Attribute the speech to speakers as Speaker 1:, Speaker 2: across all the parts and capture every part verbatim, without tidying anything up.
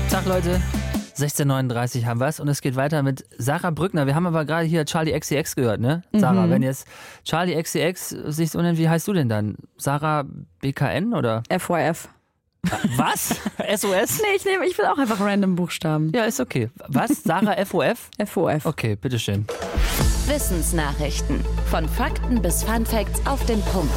Speaker 1: Tag, Leute. sechzehn Uhr neununddreißig haben wir es und es geht weiter mit Sarah Brückner. Wir haben aber gerade hier Charli X C X gehört, ne? Sarah,
Speaker 2: Mhm.
Speaker 1: wenn jetzt Charli X C X sich so nennt, wie heißt du denn dann? Sarah B K N oder?
Speaker 2: F Y F.
Speaker 1: Was? S O S?
Speaker 2: Nee, ich nehme, ich will auch einfach random Buchstaben.
Speaker 1: Ja, ist okay. Was? Sarah F O F?
Speaker 2: F O F.
Speaker 1: Okay, bitteschön.
Speaker 3: Wissensnachrichten. Von Fakten bis Funfacts auf den Punkt.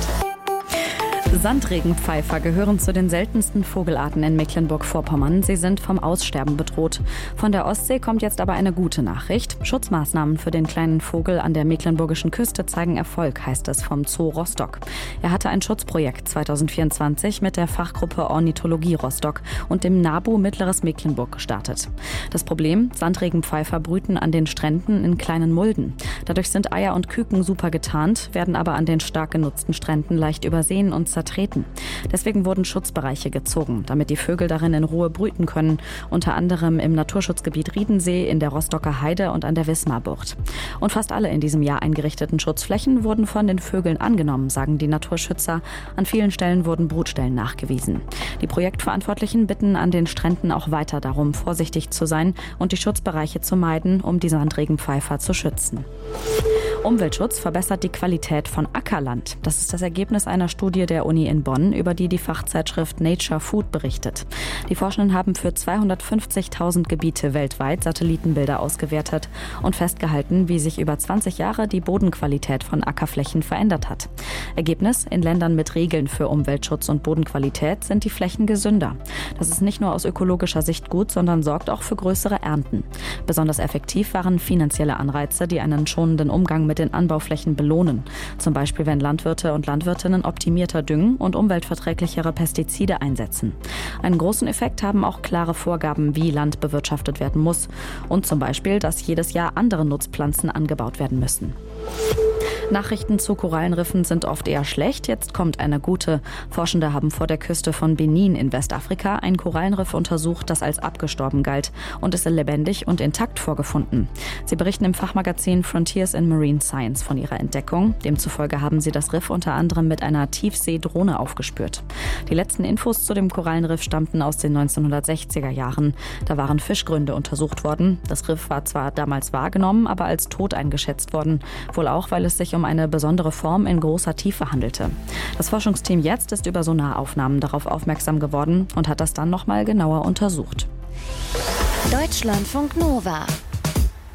Speaker 2: Sandregenpfeifer gehören zu den seltensten Vogelarten in Mecklenburg-Vorpommern. Sie sind vom Aussterben bedroht. Von der Ostsee kommt jetzt aber eine gute Nachricht. Schutzmaßnahmen für den kleinen Vogel an der mecklenburgischen Küste zeigen Erfolg, heißt es vom Zoo Rostock. Er hatte ein Schutzprojekt zwanzig vierundzwanzig mit der Fachgruppe Ornithologie Rostock und dem NABU Mittleres Mecklenburg gestartet. Das Problem? Sandregenpfeifer brüten an den Stränden in kleinen Mulden. Dadurch sind Eier und Küken super getarnt, werden aber an den stark genutzten Stränden leicht übersehen und zertreten. Deswegen wurden Schutzbereiche gezogen, damit die Vögel darin in Ruhe brüten können, unter anderem im Naturschutzgebiet Riedensee, in der Rostocker Heide und an der Wismarbucht. Und fast alle in diesem Jahr eingerichteten Schutzflächen wurden von den Vögeln angenommen, sagen die Naturschützer. An vielen Stellen wurden Brutstellen nachgewiesen. Die Projektverantwortlichen bitten an den Stränden auch weiter darum, vorsichtig zu sein und die Schutzbereiche zu meiden, um die Sandregenpfeifer zu schützen. Umweltschutz verbessert die Qualität von Ackerland. Das ist das Ergebnis einer Studie der Uni in Bonn, über die die Fachzeitschrift Nature Food berichtet. Die Forschenden haben für zweihundertfünfzigtausend Gebiete weltweit Satellitenbilder ausgewertet und festgehalten, wie sich über zwanzig Jahre die Bodenqualität von Ackerflächen verändert hat. Ergebnis: In Ländern mit Regeln für Umweltschutz und Bodenqualität sind die Flächen gesünder. Das ist nicht nur aus ökologischer Sicht gut, sondern sorgt auch für größere Ernten. Besonders effektiv waren finanzielle Anreize, die einen schonenden Umgang mit den Anbauflächen belohnen. Zum Beispiel, wenn Landwirte und Landwirtinnen optimierter düngen und umweltverträglichere Pestizide einsetzen. Einen großen Effekt haben auch klare Vorgaben, wie Land bewirtschaftet werden muss. Und zum Beispiel, dass jedes Jahr andere Nutzpflanzen angebaut werden müssen. Nachrichten zu Korallenriffen sind oft eher schlecht. Jetzt kommt eine gute. Forschende haben vor der Küste von Benin in Westafrika ein Korallenriff untersucht, das als abgestorben galt und ist lebendig und intakt vorgefunden. Sie berichten im Fachmagazin Frontiers in Marine Science von ihrer Entdeckung. Demzufolge haben sie das Riff unter anderem mit einer Tiefseedrohne aufgespürt. Die letzten Infos zu dem Korallenriff stammten aus den neunzehnhundertsechziger Jahren. Da waren Fischgründe untersucht worden. Das Riff war zwar damals wahrgenommen, aber als tot eingeschätzt worden. Wohl auch, weil es sich um eine besondere Form in großer Tiefe handelte. Das Forschungsteam jetzt ist über Sonaraufnahmen darauf aufmerksam geworden und hat das dann nochmal genauer untersucht.
Speaker 3: Deutschlandfunk Nova.